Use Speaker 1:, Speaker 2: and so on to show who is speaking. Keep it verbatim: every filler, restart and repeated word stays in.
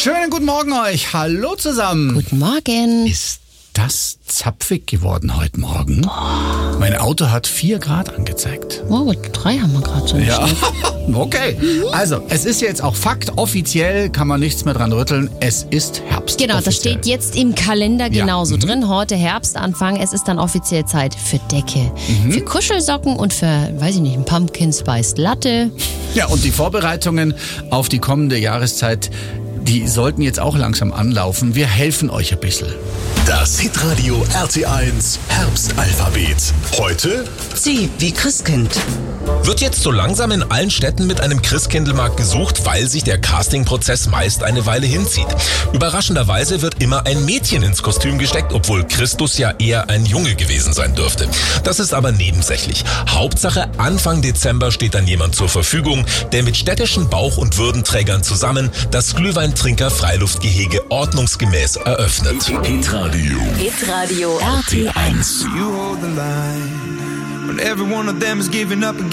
Speaker 1: Schönen guten Morgen euch. Hallo zusammen.
Speaker 2: Guten Morgen.
Speaker 1: Ist das zapfig geworden heute Morgen? Oh. Mein Auto hat vier Grad angezeigt.
Speaker 2: Oh, drei haben wir gerade so.
Speaker 1: Ja, okay. Also, es ist jetzt auch Fakt. Offiziell kann man nichts mehr dran rütteln. Es ist Herbst.
Speaker 2: Genau, das
Speaker 1: offiziell.
Speaker 2: steht jetzt im Kalender genauso
Speaker 1: ja. mhm.
Speaker 2: drin. Heute Herbstanfang. Es ist dann offiziell Zeit für Decke,
Speaker 1: Mhm.
Speaker 2: für Kuschelsocken und für, weiß ich nicht, ein Pumpkin Spiced Latte.
Speaker 1: Ja, und die Vorbereitungen auf die kommende Jahreszeit, die sollten jetzt auch langsam anlaufen. Wir helfen euch ein bisschen.
Speaker 3: Das Hitradio R T eins Herbstalphabet. Heute
Speaker 4: C wie Christkind.
Speaker 5: Wird jetzt so langsam in allen Städten mit einem Christkindlmarkt gesucht, weil sich der Castingprozess meist eine Weile hinzieht. Überraschenderweise wird immer ein Mädchen ins Kostüm gesteckt, obwohl Christus ja eher ein Junge gewesen sein dürfte. Das ist aber nebensächlich. Hauptsache, Anfang Dezember steht dann jemand zur Verfügung, der mit städtischen Bauch- und Würdenträgern zusammen das Glühweintrinker-Freiluftgehege ordnungsgemäß eröffnet.
Speaker 3: Hitradio.
Speaker 6: Hitradio
Speaker 2: R T eins.
Speaker 7: You hold the line when every one of them is giving up.